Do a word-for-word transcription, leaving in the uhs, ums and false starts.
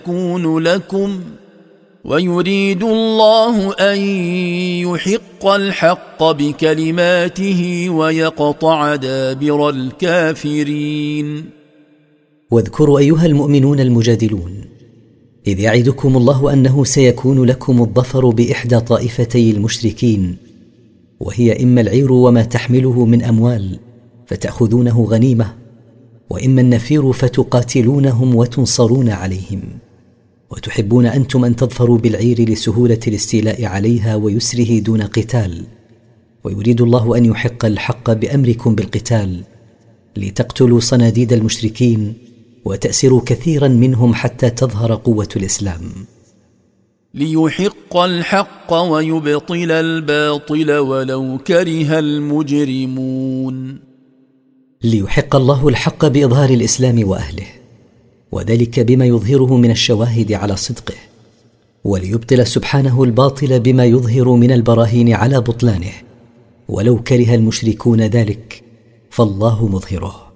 يكون لكم ويريد الله أن يحق الحق بكلماته ويقطع دابر الكافرين. واذكروا أيها المؤمنون المجادلون إذ يعدكم الله أنه سيكون لكم الظفر بإحدى طائفتي المشركين، وهي إما العير وما تحمله من أموال فتأخذونه غنيمة، وإما النفير فتقاتلونهم وتنصرون عليهم، وتحبون أنتم أن تظفروا بالعير لسهولة الاستيلاء عليها ويسره دون قتال، ويريد الله أن يحق الحق بأمركم بالقتال لتقتلوا صناديد المشركين وتأسروا كثيرا منهم حتى تظهر قوة الإسلام. ليحق الحق ويبطل الباطل ولو كره المجرمون. ليحق الله الحق بإظهار الإسلام وأهله، وذلك بما يظهره من الشواهد على صدقه، وليبطل سبحانه الباطل بما يظهر من البراهين على بطلانه، ولو كره المشركون ذلك فالله مظهره.